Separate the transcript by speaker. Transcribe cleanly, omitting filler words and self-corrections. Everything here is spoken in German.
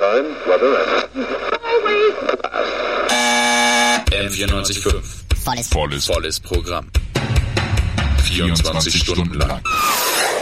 Speaker 1: time, weather and
Speaker 2: M94.5. Volles Programm. 24 Stunden lang.